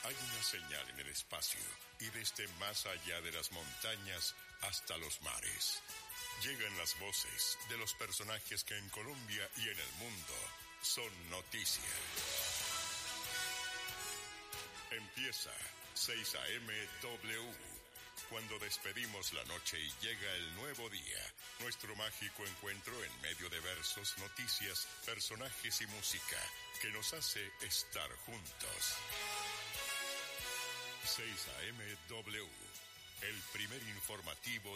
Hay una señal en el espacio y desde más allá de las montañas hasta los mares. Llegan las voces de los personajes que en Colombia y en el mundo son noticia. Empieza 6 AM W. Cuando despedimos la noche y llega el nuevo día, nuestro mágico encuentro en medio de versos, noticias, personajes y música que nos hace estar juntos. 6 AM W, el primer informativo